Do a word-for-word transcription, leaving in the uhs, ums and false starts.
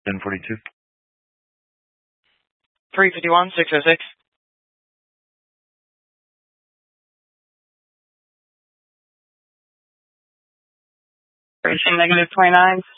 ten forty-two. three fifty-one, six oh six. Racing negative twenty-nine.